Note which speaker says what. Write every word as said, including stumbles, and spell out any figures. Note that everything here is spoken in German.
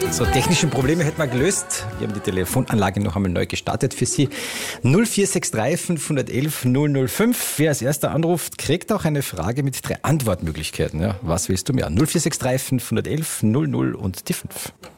Speaker 1: So, technische Probleme hätten wir gelöst. Wir haben die Telefonanlage noch einmal neu gestartet für Sie. null vier sechs drei fünf eins eins null null fünf. Wer als erster anruft, kriegt auch eine Frage mit drei Antwortmöglichkeiten. Ja, was willst du mehr? null vier sechs drei fünf eins eins null null und die fünf.